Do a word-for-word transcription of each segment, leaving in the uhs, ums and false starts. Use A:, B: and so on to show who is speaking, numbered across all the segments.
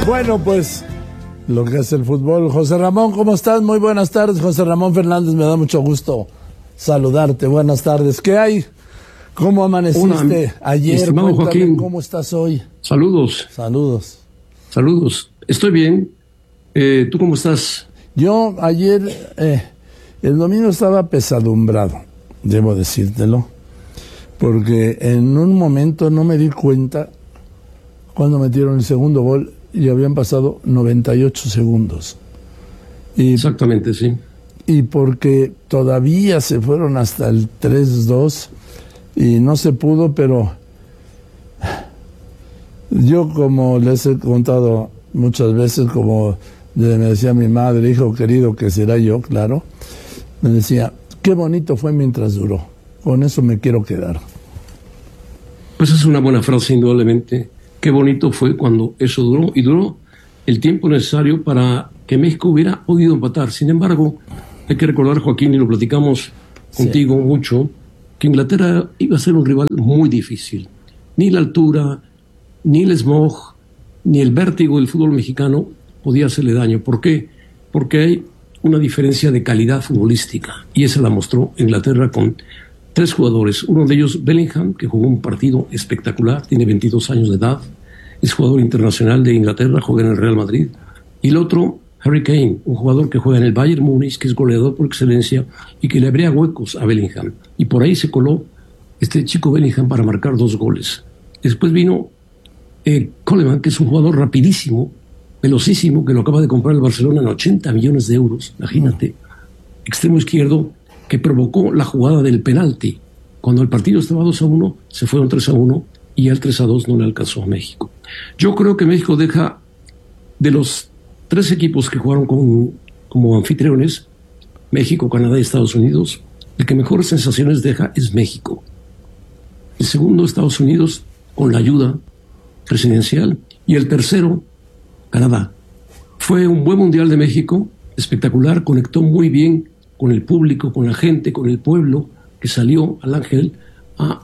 A: Bueno, pues lo que es el fútbol. José Ramón, ¿cómo estás? Muy buenas tardes. José Ramón Fernández, me da mucho gusto saludarte. Buenas tardes. ¿Qué hay? ¿Cómo amaneciste
B: Hola,
A: ayer?
B: estimado Joaquín.
A: ¿Cómo estás hoy?
B: Saludos.
A: Saludos.
B: Saludos. Estoy bien. Eh, ¿Tú cómo estás?
A: Yo ayer, eh, el domingo estaba pesadumbrado, debo decírtelo, porque en un momento no me di cuenta cuando metieron el segundo gol y habían pasado noventa y ocho segundos. Y,
B: Exactamente, sí.
A: Y porque todavía se fueron hasta el tres dos y no se pudo, pero yo, como les he contado muchas veces, como me decía mi madre, hijo querido, que será yo, claro, me decía, qué bonito fue mientras duró. Con eso me quiero quedar.
B: Pues es una buena frase, indudablemente. Qué bonito fue cuando eso duró, y duró el tiempo necesario para que México hubiera podido empatar. Sin embargo, hay que recordar, Joaquín, y lo platicamos contigo sí. mucho, que Inglaterra iba a ser un rival muy difícil. Ni la altura, ni el smog, ni el vértigo del fútbol mexicano podía hacerle daño. ¿Por qué? Porque hay una diferencia de calidad futbolística, y esa la mostró Inglaterra con tres jugadores. Uno de ellos, Bellingham, que jugó un partido espectacular, tiene veintidós años de edad, es jugador internacional de Inglaterra, juega en el Real Madrid. Y el otro, Harry Kane, un jugador que juega en el Bayern Múnich, que es goleador por excelencia y que le abría huecos a Bellingham. Y por ahí se coló este chico Bellingham para marcar dos goles. Después vino eh, Coleman, que es un jugador rapidísimo, velocísimo, que lo acaba de comprar el Barcelona en ochenta millones de euros, imagínate. Extremo izquierdo, que provocó la jugada del penalti. Cuando el partido estaba dos a uno, se fueron tres a uno y al tres a dos no le alcanzó a México. Yo creo que México deja, de los tres equipos que jugaron con, como anfitriones, México, Canadá y Estados Unidos, el que mejores sensaciones deja es México. El segundo, Estados Unidos, con la ayuda presidencial, y el tercero, Canadá. Fue un buen Mundial de México, espectacular, conectó muy bien con el público, con la gente, con el pueblo, que salió al Ángel a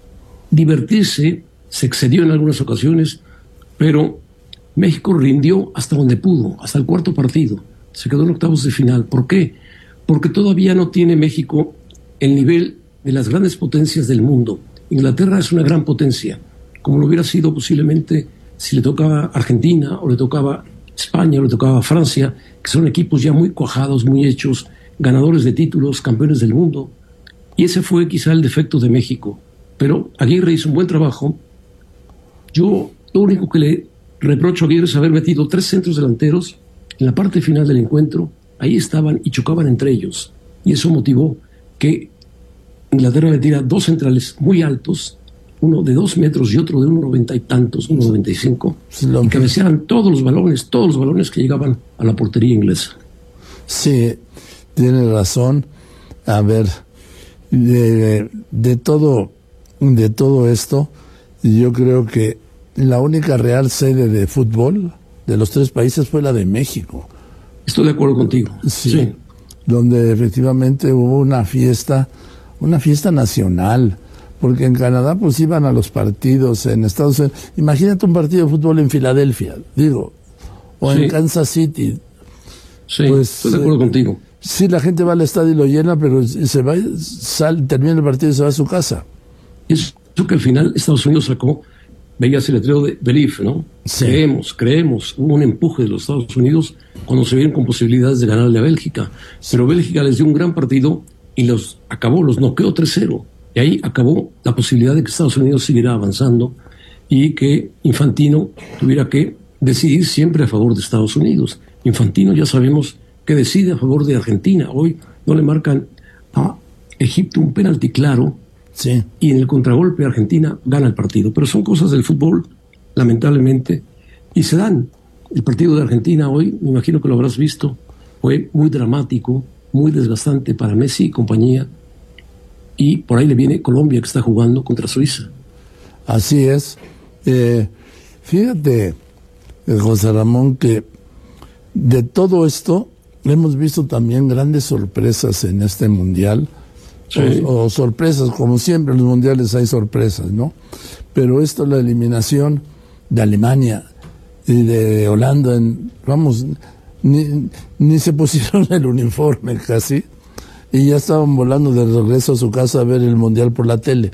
B: divertirse, se excedió en algunas ocasiones, pero México rindió hasta donde pudo, hasta el cuarto partido. Se quedó en octavos de final. ¿Por qué? Porque todavía no tiene México el nivel de las grandes potencias del mundo. Inglaterra es una gran potencia, como lo hubiera sido posiblemente si le tocaba Argentina, o le tocaba España, o le tocaba Francia, que son equipos ya muy cuajados, muy hechos, ganadores de títulos, campeones del mundo. Y ese fue quizá el defecto de México. Pero Aguirre hizo un buen trabajo. Yo lo único que le reprocho a Aguirre es haber metido tres centros delanteros en la parte final del encuentro. Ahí estaban y chocaban entre ellos. Y eso motivó que Inglaterra metiera dos centrales muy altos, uno de dos metros y otro de uno noventa y tantos, uno noventa y cinco, y cabecearan todos los balones, todos los balones que llegaban a la portería inglesa.
A: Sí, tiene razón. A ver, de, de todo, de todo esto, yo creo que la única real sede de fútbol de los tres países fue la de México.
B: Estoy de acuerdo contigo.
A: Sí,
B: sí.
A: Donde efectivamente hubo una fiesta, una fiesta nacional, porque en Canadá pues iban a los partidos, en Estados Unidos. Imagínate un partido de fútbol en Filadelfia, digo, o sí. en Kansas City.
B: Sí, pues, estoy de acuerdo eh, contigo.
A: Sí, la gente va al estadio y lo llena, pero se va, sal, termina el partido y se va a su casa.
B: Eso que al final Estados Unidos sacó, veías el letrero de Believe, ¿no? Sí. Creemos, creemos. Hubo un empuje de los Estados Unidos cuando se vieron con posibilidades de ganarle a Bélgica. Sí. Pero Bélgica les dio un gran partido y los acabó, los noqueó tres cero. Y ahí acabó la posibilidad de que Estados Unidos siguiera avanzando y que Infantino tuviera que decidir siempre a favor de Estados Unidos. Infantino ya sabemos que decide a favor de Argentina. Hoy no le marcan a Egipto un penalti claro,
A: sí.
B: y en el contragolpe Argentina gana el partido. Pero son cosas del fútbol, lamentablemente, y se dan. El partido de Argentina hoy, me imagino que lo habrás visto, fue muy dramático, muy desgastante para Messi y compañía, y por ahí le viene Colombia, que está jugando contra Suiza.
A: Así es. Eh, fíjate, José Ramón, que de todo esto hemos visto también grandes sorpresas en este mundial, sí. o, o sorpresas, como siempre en los mundiales hay sorpresas, ¿no? Pero esto, la eliminación de Alemania, y de Holanda, en, vamos, ni, ni se pusieron el uniforme casi, y ya estaban volando de regreso a su casa a ver el Mundial por la tele.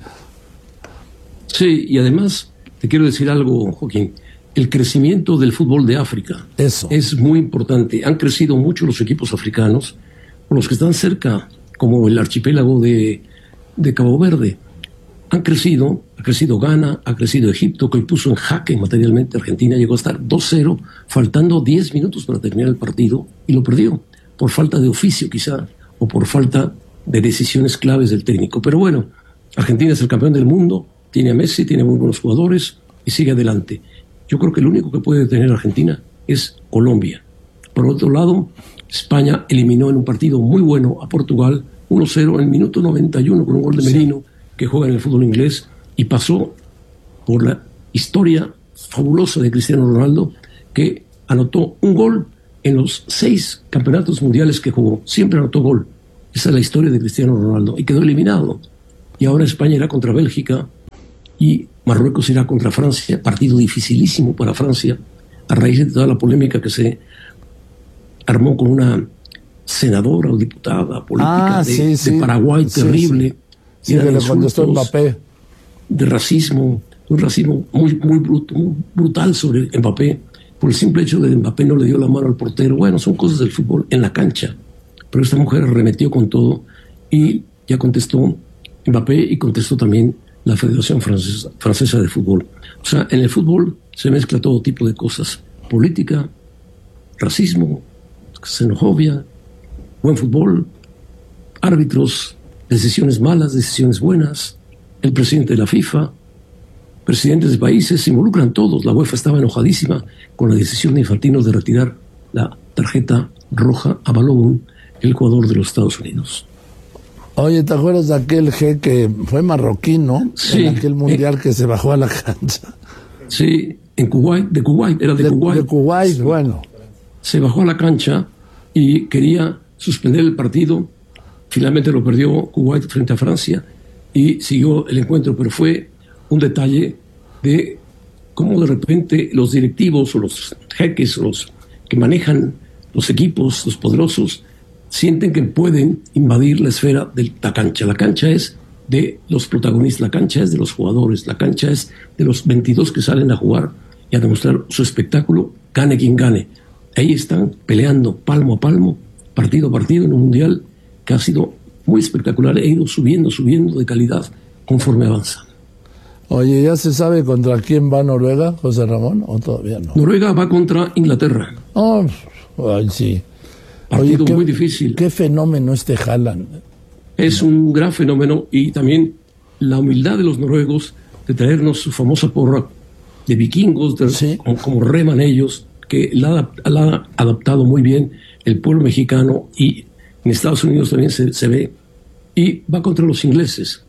B: Sí, y además, te quiero decir algo, Joaquín, el crecimiento del fútbol de África
A: Eso.
B: es muy importante. Han crecido mucho los equipos africanos, o los que están cerca, como el archipiélago de, de Cabo Verde. Han crecido, ha crecido Ghana, ha crecido Egipto, que puso en jaque materialmente Argentina, llegó a estar dos cero, faltando diez minutos para terminar el partido, y lo perdió, por falta de oficio quizá, o por falta de decisiones claves del técnico. Pero bueno, Argentina es el campeón del mundo, tiene a Messi, tiene muy buenos jugadores, y sigue adelante. Yo creo que el único que puede detener a Argentina es Colombia. Por otro lado, España eliminó en un partido muy bueno a Portugal, uno cero en el minuto noventa y uno con un gol de Merino, sí, que juega en el fútbol inglés, y pasó por la historia fabulosa de Cristiano Ronaldo, que anotó un gol en los seis campeonatos mundiales que jugó. Siempre anotó gol. Esa es la historia de Cristiano Ronaldo, y quedó eliminado. Y ahora España irá contra Bélgica, y Marruecos irá contra Francia, partido dificilísimo para Francia, a raíz de toda la polémica que se armó con una senadora o diputada política
A: ah,
B: de,
A: sí, sí.
B: de Paraguay,
A: sí,
B: terrible.
A: Sí, sí, que le contestó Mbappé.
B: De racismo, un racismo muy, muy, bruto, muy brutal sobre Mbappé, por el simple hecho de que Mbappé no le dio la mano al portero. Bueno, son cosas del fútbol en la cancha, pero esta mujer arremetió con todo, y ya contestó Mbappé, y contestó también la Federación Francesa, Francesa de Fútbol. O sea, en el fútbol se mezcla todo tipo de cosas: política, racismo, xenofobia, buen fútbol, árbitros, decisiones malas, decisiones buenas, el presidente de la FIFA, presidentes de países, se involucran todos. La UEFA estaba enojadísima con la decisión de Infantino de retirar la tarjeta roja a Balogun, el jugador de los Estados Unidos.
A: Oye, ¿te acuerdas de aquel G que fue marroquí, no?
B: Sí.
A: En aquel mundial eh, que se bajó a la cancha.
B: Sí, en Kuwait, de Kuwait, era de, de Kuwait.
A: De Kuwait, bueno.
B: Se bajó a la cancha y quería suspender el partido. Finalmente lo perdió Kuwait frente a Francia y siguió el encuentro, pero fue un detalle de cómo de repente los directivos o los jeques, los que manejan los equipos, los poderosos, sienten que pueden invadir la esfera de la cancha. La cancha es de los protagonistas, la cancha es de los jugadores, la cancha es de los veintidós que salen a jugar y a demostrar su espectáculo, gane quien gane. Ahí están peleando palmo a palmo, partido a partido, en un mundial que ha sido muy espectacular, e ido subiendo, subiendo de calidad conforme avanza.
A: Oye, ¿ya se sabe contra quién va Noruega, José Ramón, o todavía no?
B: Noruega va contra Inglaterra.
A: Oh, ay, sí.
B: Partido
A: Oye, qué,
B: muy difícil.
A: Qué fenómeno este Haaland.
B: Es un gran fenómeno, y también la humildad de los noruegos de traernos su famosa porra de vikingos, de,
A: sí,
B: como, como reman ellos, que la, la ha adaptado muy bien el pueblo mexicano, y en Estados Unidos también se, se ve, y va contra los ingleses.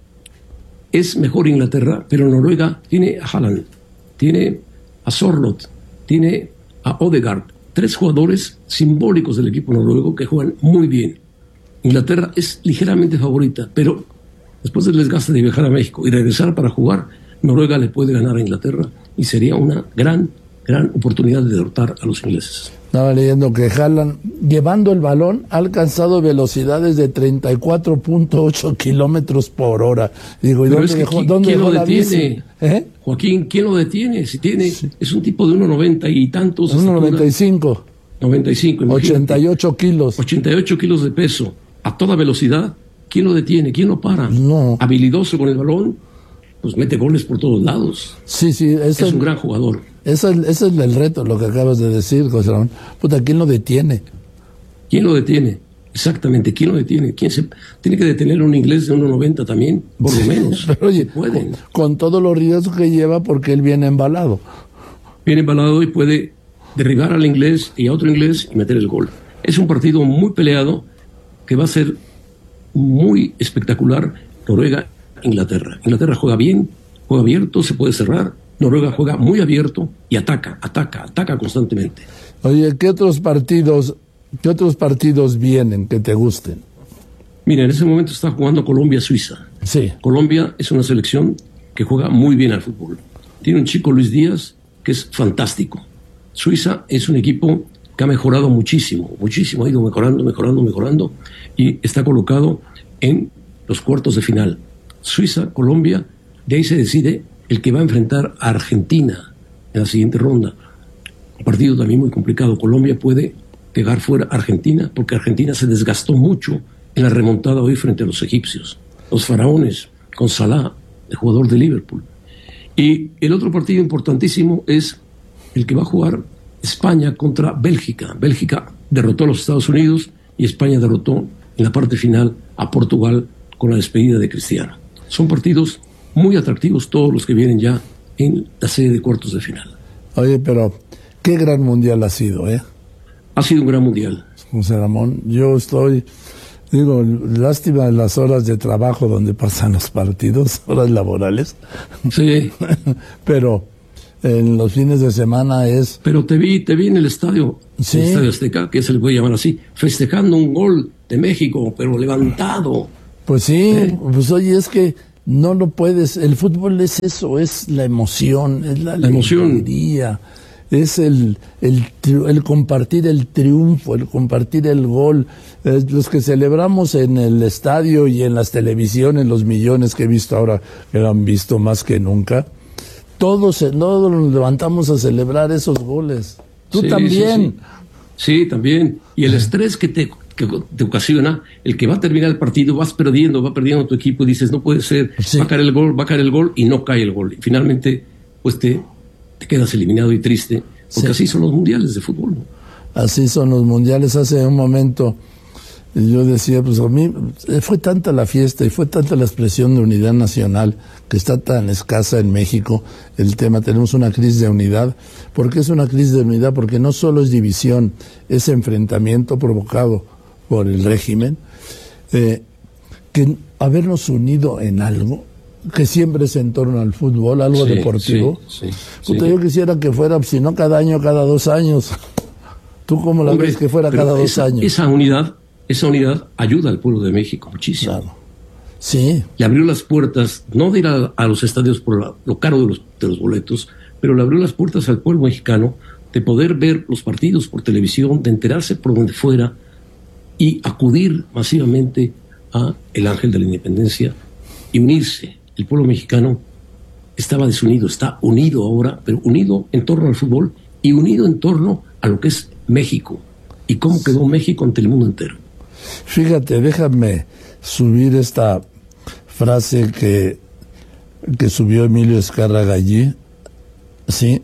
B: Es mejor Inglaterra, pero Noruega tiene a Haaland, tiene a Sorloth, tiene a Odegaard, tres jugadores simbólicos del equipo noruego que juegan muy bien. Inglaterra es ligeramente favorita, pero después del desgaste de viajar a México y regresar para jugar, Noruega le puede ganar a Inglaterra, y sería una gran, gran oportunidad de derrotar a los ingleses.
A: Estaba leyendo que Haaland, llevando el balón, ha alcanzado velocidades de treinta y cuatro punto ocho kilómetros por hora. Digo, ¿y
B: Pero
A: dónde
B: es que
A: dejó,
B: ¿quién,
A: dónde
B: ¿quién
A: dejó
B: lo
A: la
B: detiene?
A: bici? ¿Eh?
B: Joaquín, ¿quién lo detiene? Si tiene, sí. Es un tipo de uno noventa y tantos.
A: uno noventa y cinco.
B: noventa y cinco, imagínate.
A: ochenta y ocho kilos.
B: ochenta y ocho kilos de peso, a toda velocidad. ¿Quién lo detiene? ¿Quién lo para?
A: No.
B: Habilidoso con el balón, pues mete goles por todos lados.
A: Sí, sí.
B: Es un gran jugador.
A: Ese es, ese es el reto, lo que acabas de decir, José Ramón. Puta, ¿quién lo detiene?
B: ¿Quién lo detiene? Exactamente, ¿quién lo detiene? ¿Quién se tiene que detener a un inglés de uno noventa también? Por lo menos.
A: Pero oye,
B: pueden.
A: Con, con todos los riesgos que lleva, porque él viene embalado.
B: Viene embalado y puede derribar al inglés y a otro inglés y meter el gol. Es un partido muy peleado que va a ser muy espectacular. Noruega, Inglaterra. Inglaterra juega bien, juega abierto, se puede cerrar. Noruega juega muy abierto y ataca, ataca, ataca constantemente.
A: Oye, ¿qué otros partidos, qué otros partidos vienen que te gusten?
B: Mira, en ese momento está jugando Colombia-Suiza.
A: Sí.
B: Colombia es una selección que juega muy bien al fútbol. Tiene un chico, Luis Díaz, que es fantástico. Suiza es un equipo que ha mejorado muchísimo, muchísimo, ha ido mejorando, mejorando, mejorando, y está colocado en los cuartos de final. Suiza, Colombia, de ahí se decide el que va a enfrentar a Argentina en la siguiente ronda. Un partido también muy complicado. Colombia puede pegar fuera a Argentina, porque Argentina se desgastó mucho en la remontada hoy frente a los egipcios. Los faraones, con Salah, el jugador de Liverpool. Y el otro partido importantísimo es el que va a jugar España contra Bélgica. Bélgica derrotó a los Estados Unidos y España derrotó en la parte final a Portugal con la despedida de Cristiano. Son partidos muy atractivos, todos los que vienen ya en la serie de cuartos de final.
A: Oye, pero qué gran mundial ha sido, ¿eh?
B: Ha sido un gran mundial.
A: José Ramón, yo estoy, digo, lástima las horas de trabajo donde pasan los partidos, horas laborales.
B: Sí.
A: Pero en los fines de semana es...
B: Pero te vi, te vi en el estadio,
A: ¿sí?
B: El Estadio Azteca, que se le puede llamar así, festejando un gol de México, pero levantado.
A: Pues sí,
B: ¿Eh?
A: Pues oye, es que no lo puedes, el fútbol es eso, es la emoción, es la,
B: la
A: alegría, es el, el, el compartir el triunfo, el compartir el gol. Eh, los que celebramos en el estadio y en las televisiones, los millones que he visto ahora, que lo han visto más que nunca, todos, todos nos levantamos a celebrar esos goles. Tú
B: sí,
A: también.
B: Sí, sí. sí, también. Y el estrés que te, que te ocasiona, el que va a terminar el partido, vas perdiendo, va perdiendo tu equipo y dices, no puede ser, sí. va a caer el gol, va a caer el gol, y no cae el gol. Y finalmente, pues te, te quedas eliminado y triste, porque sí. así son los mundiales de fútbol, ¿no?
A: Así son los mundiales. Hace un momento yo decía, pues a mí fue tanta la fiesta y fue tanta la expresión de unidad nacional que está tan escasa en México el tema. Tenemos una crisis de unidad. ¿Por qué es una crisis de unidad? Porque no solo es división, es enfrentamiento provocado por el régimen, eh, que habernos unido en algo que siempre es en torno al fútbol, algo
B: sí,
A: deportivo.
B: Sí, sí,
A: Puta,
B: sí.
A: Yo quisiera que fuera, si no cada año, cada dos años. ¿Tú cómo la
B: Hombre,
A: ves que fuera cada dos
B: esa,
A: años?
B: Esa unidad, esa unidad ayuda al pueblo de México muchísimo.
A: Claro. Sí.
B: Le abrió las puertas, no de ir a, a los estadios por la, lo caro de los, de los boletos, pero le abrió las puertas al pueblo mexicano de poder ver los partidos por televisión, de enterarse por donde fuera y acudir masivamente a el Ángel de la Independencia y unirse. El pueblo mexicano estaba desunido, está unido ahora, pero unido en torno al fútbol y unido en torno a lo que es México y cómo quedó México ante el mundo entero.
A: Fíjate, déjame subir esta frase que, que subió Emilio Azcárraga allí, sí,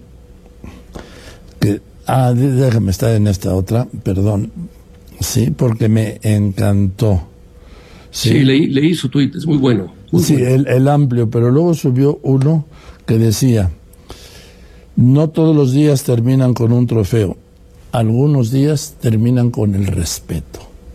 A: que, ah, déjame estar en esta otra, perdón, sí, porque me encantó.
B: Sí, sí leí, leí su tuit, es muy bueno. Muy
A: sí,
B: bueno.
A: El, el amplio, pero luego subió uno que decía, no todos los días terminan con un trofeo, algunos días terminan con el respeto.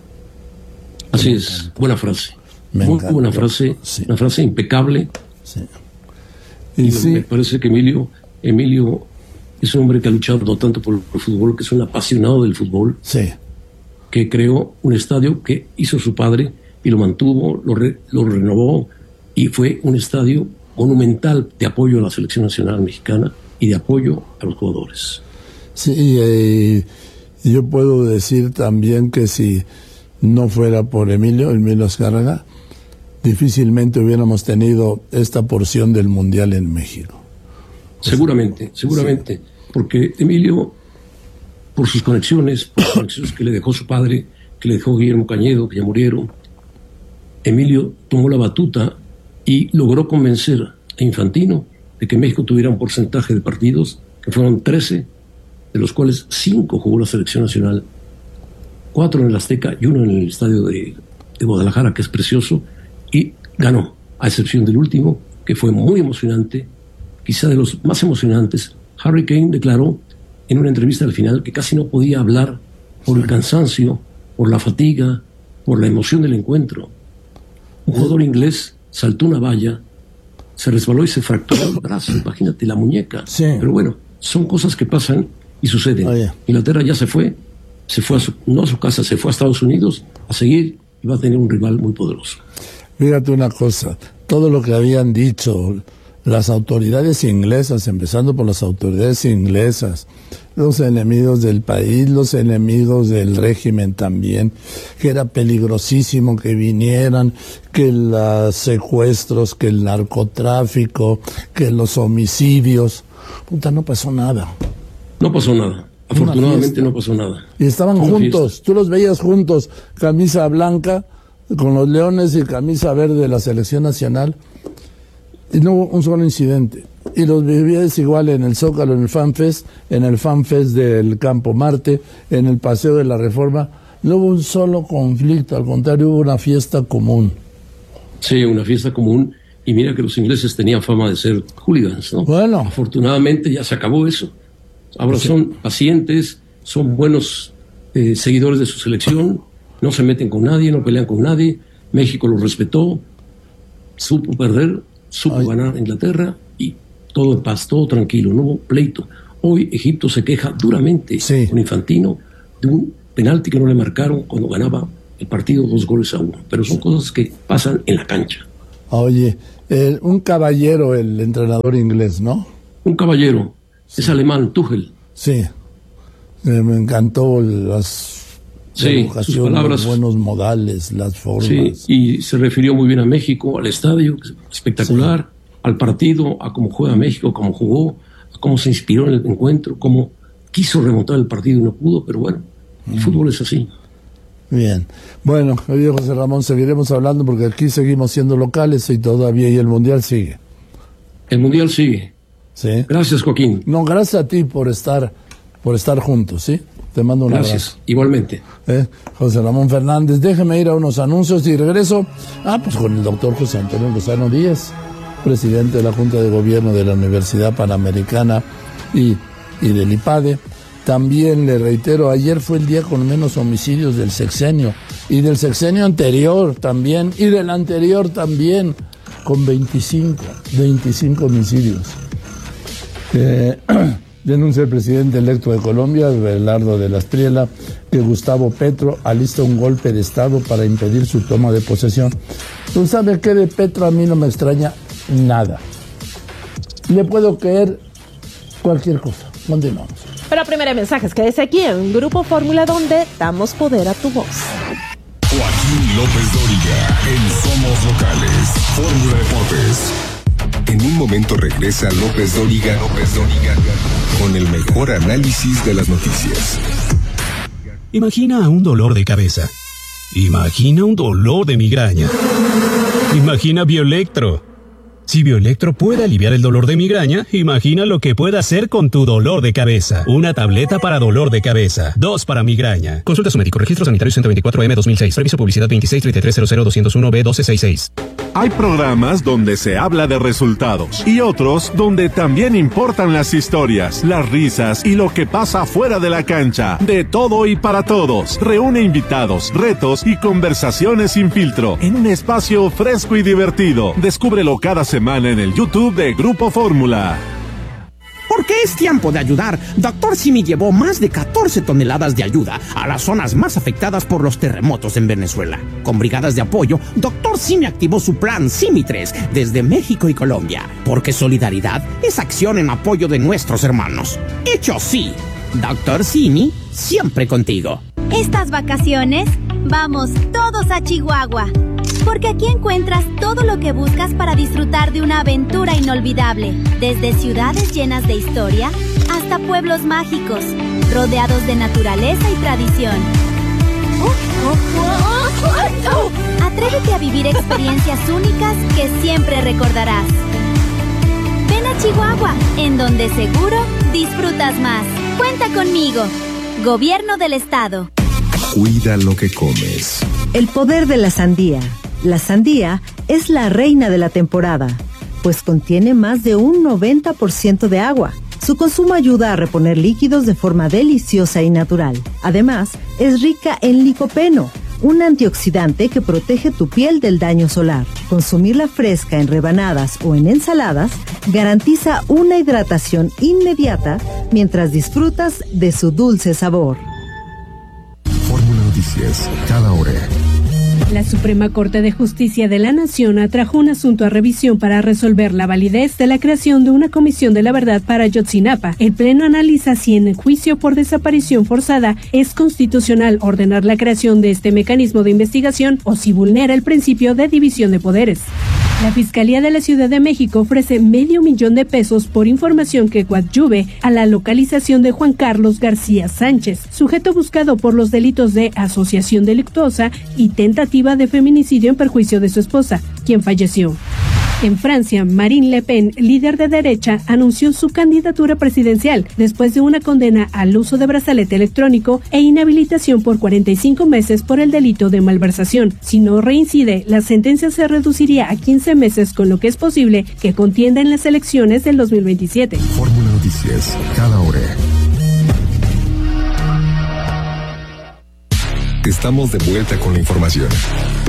B: Así es, buena frase.
A: Me
B: Muy
A: encanta.
B: buena frase,
A: Sí.
B: una frase impecable.
A: Sí.
B: Y
A: Y
B: me,
A: sí,
B: me parece que Emilio, Emilio es un hombre que ha luchado no tanto por el fútbol, que es un apasionado del fútbol,
A: sí,
B: que creó un estadio que hizo su padre y lo mantuvo, lo, re, lo renovó, y fue un estadio monumental de apoyo a la selección nacional mexicana y de apoyo a los jugadores.
A: sí, eh, yo puedo decir también que si no fuera por Emilio, Emilio Azcárraga, difícilmente hubiéramos tenido esta porción del Mundial en México.
B: Seguramente, seguramente, sí. Porque Emilio, por sus conexiones, por las conexiones que le dejó su padre, que le dejó Guillermo Cañedo, que ya murieron, Emilio tomó la batuta y logró convencer a Infantino de que México tuviera un porcentaje de partidos, que fueron trece, de los cuales cinco jugó la selección nacional, cuatro en el Azteca y uno en el estadio de, de Guadalajara, que es precioso, y ganó, a excepción del último, que fue muy emocionante, quizá de los más emocionantes. Harry Kane declaró en una entrevista al final que casi no podía hablar por el cansancio, por la fatiga, por la emoción del encuentro. Un jugador inglés saltó una valla, se resbaló y se fracturó el brazo, imagínate, la muñeca.
A: Sí.
B: Pero bueno, son cosas que pasan y suceden.
A: Oye.
B: Inglaterra ya se fue, se fue a su, no a su casa, se fue a Estados Unidos a seguir y va a tener un rival muy poderoso.
A: Fíjate una cosa, todo lo que habían dicho las autoridades inglesas, empezando por las autoridades inglesas, los enemigos del país, los enemigos del régimen también, que era peligrosísimo que vinieran, que los secuestros, que el narcotráfico, que los homicidios. Puta, no pasó nada.
B: No pasó nada. Afortunadamente no pasó nada.
A: Y estaban
B: Una
A: juntos,
B: fiesta.
A: Tú los veías juntos, camisa blanca con los leones y camisa verde de la selección nacional. Y no hubo un solo incidente. Y los vivías igual en el Zócalo, en el FanFest, en el FanFest del Campo Marte, en el Paseo de la Reforma. No hubo un solo conflicto, al contrario, hubo una fiesta común.
B: Sí, una fiesta común. Y mira que los ingleses tenían fama de ser hooligans, ¿no?
A: Bueno.
B: Afortunadamente ya se acabó eso. Ahora
A: Sí.
B: son pacientes, son buenos eh, seguidores de su selección, no se meten con nadie, no pelean con nadie. México los respetó, supo perder, supo
A: Ay.
B: ganar Inglaterra y todo en paz, todo tranquilo, no hubo pleito. Hoy Egipto se queja duramente
A: Sí.
B: con Infantino de un penalti que no le marcaron cuando ganaba el partido dos goles a uno. Pero son cosas que pasan en la cancha.
A: Oye, el- un caballero, el entrenador inglés, ¿no?
B: Un caballero, es alemán, Tuchel.
A: Sí. Eh, me encantó las
B: Sí,
A: educación,
B: sus palabras.
A: los buenos modales, las formas.
B: Sí, y se refirió muy bien a México, al estadio, espectacular, sí. Al partido, a cómo juega México, cómo jugó, a cómo se inspiró en el encuentro, cómo quiso remontar el partido y no pudo, pero bueno, el mm. fútbol es así.
A: Bien. Bueno, oye, José Ramón, seguiremos hablando porque aquí seguimos siendo locales y todavía, y el Mundial sigue.
B: El Mundial sigue.
A: Sí.
B: Gracias, Joaquín.
A: No, gracias a ti por estar, por estar juntos, ¿sí? Te mando un
B: Gracias,
A: abrazo.
B: Igualmente.
A: ¿Eh? José Ramón Fernández, déjeme ir a unos anuncios y regreso. Ah, pues con el doctor José Antonio Lozano Díaz, presidente de la Junta de Gobierno de la Universidad Panamericana y, y del IPADE. También le reitero, ayer fue el día con menos homicidios del sexenio, y del sexenio anterior también, y del anterior también, con veinticinco, veinticinco homicidios. Eh, denuncia el presidente electo de Colombia, Belardo de la Espriella, que Gustavo Petro alista un golpe de Estado para impedir su toma de posesión. ¿Tú sabes qué de Petro? A mí no me extraña nada. Le puedo creer cualquier cosa. Continuamos.
C: Pero primero mensajes, quédese aquí en Grupo Fórmula, donde damos poder a tu voz.
D: Joaquín López Dóriga, en Somos Locales, Fórmula Deportes. En un momento regresa López Dóriga, López Dóriga, con el mejor análisis de las noticias.
E: Imagina un dolor de cabeza. Imagina un dolor de migraña. Imagina Bioelectro. Si Bioelectro puede aliviar el dolor de migraña, imagina lo que puede hacer con tu dolor de cabeza. Una tableta para dolor de cabeza, dos para migraña. Consulta a su médico. Registro Sanitario ciento veinticuatro M dos mil seis. Permiso publicidad veintiséis treinta y tres cero cero doscientos uno B doce sesenta y seis.
F: Hay programas donde se habla de resultados y otros donde también importan las historias, las risas y lo que pasa fuera de la cancha. De todo y para todos. Reúne invitados, retos y conversaciones sin filtro en un espacio fresco y divertido. Descúbrelo cada semana en el YouTube de Grupo Fórmula.
G: Porque es tiempo de ayudar. Doctor Simi llevó más de catorce toneladas de ayuda a las zonas más afectadas por los terremotos en Venezuela. Con brigadas de apoyo, Doctor Simi activó su plan Simi tres desde México y Colombia. Porque solidaridad es acción en apoyo de nuestros hermanos. Hecho sí, Doctor Simi, siempre contigo.
H: Estas vacaciones, vamos todos a Chihuahua. Porque aquí encuentras todo lo que buscas para disfrutar de una aventura inolvidable. Desde ciudades llenas de historia hasta pueblos mágicos, rodeados de naturaleza y tradición. Atrévete a vivir experiencias únicas que siempre recordarás. Ven a Chihuahua, en donde seguro disfrutas más. Cuenta conmigo. Gobierno del Estado.
D: Cuida lo que comes.
I: El poder de la sandía. La sandía es la reina de la temporada, pues contiene más de un noventa por ciento de agua. Su consumo ayuda a reponer líquidos de forma deliciosa y natural. Además, es rica en licopeno, un antioxidante que protege tu piel del daño solar. Consumirla fresca en rebanadas o en ensaladas garantiza una hidratación inmediata mientras disfrutas de su dulce sabor.
D: Fórmula Noticias, cada hora.
J: La Suprema Corte de Justicia de la Nación atrajo un asunto a revisión para resolver la validez de la creación de una comisión de la verdad para Ayotzinapa. El Pleno analiza si en el juicio por desaparición forzada es constitucional ordenar la creación de este mecanismo de investigación o si vulnera el principio de división de poderes. La Fiscalía de la Ciudad de México ofrece medio millón de pesos por información que coadyuve a la localización de Juan Carlos García Sánchez, sujeto buscado por los delitos de asociación delictuosa y tentativa de feminicidio en perjuicio de su esposa, quien falleció. En Francia, Marine Le Pen, líder de derecha, anunció su candidatura presidencial después de una condena al uso de brazalete electrónico e inhabilitación por cuarenta y cinco meses por el delito de malversación. Si no reincide, la sentencia se reduciría a quince meses, con lo que es posible que contienda en las elecciones del dos mil veintisiete.
D: Fórmula Noticias, cada hora. Estamos de vuelta con la información.